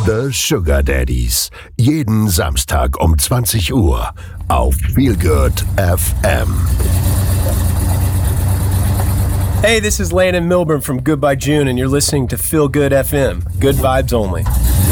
The Sugar Daddies. Jeden Samstag um 20 Uhr auf Feel Good FM. Hey, this is Landon Milburn from Goodbye June, and you're listening to Feel Good FM. Good vibes only.